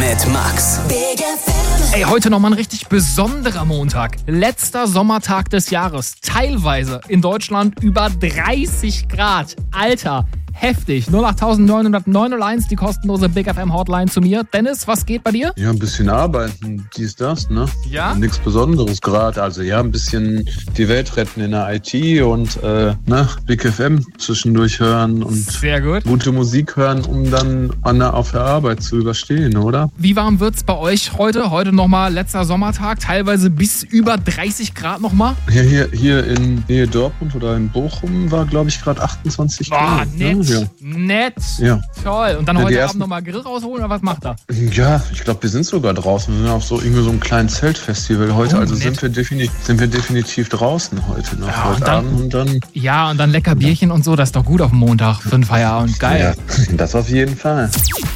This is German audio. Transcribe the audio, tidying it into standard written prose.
mit Max. Ey, heute nochmal ein richtig besonderer Montag. Letzter Sommertag des Jahres. Teilweise in Deutschland über 30 Grad. Alter, heftig. 08901, die kostenlose Big FM Hotline zu mir. Dennis, was geht bei dir? Ja, ein bisschen arbeiten, dies, das, ne? Ja? Nichts Besonderes gerade. Also ja, ein bisschen die Welt retten in der IT und Big FM zwischendurch hören und Sehr gut. gute Musik hören, um dann auf der Arbeit zu überstehen, oder? Wie warm wird's bei euch heute? Heute nochmal letzter Sommertag, teilweise bis über 30 Grad nochmal. Ja, hier in Nähe Dortmund oder in Bochum war, glaube ich, gerade 28 Boah, Grad. nett, Ja. nett. Ja. Toll. Und dann Ja, die heute ersten- Abend nochmal Grill rausholen oder was macht er? Ja, ich glaube, wir sind sogar draußen. Wir sind auf so einem kleinen Zeltfestival heute. Oh, Also nett. sind wir definitiv draußen heute noch. Ja, heute und dann- Abend und dann. Ja, und dann lecker Bierchen und so, das ist doch gut auf dem Montag für den Feierabend. Geil. Ja, das auf jeden Fall.